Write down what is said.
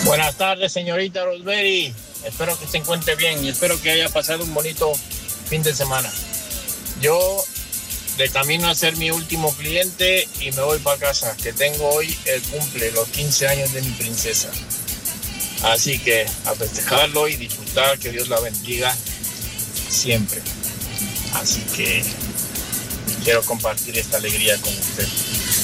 Buenas tardes, señorita Rosberry. Espero que se encuentre bien y espero que haya pasado un bonito fin de semana. Yo de camino a ser mi último cliente y me voy para casa, que tengo hoy el cumple, los 15 años de mi princesa. Así que a festejarlo y disfrutar, que Dios la bendiga siempre. Así que quiero compartir esta alegría con usted.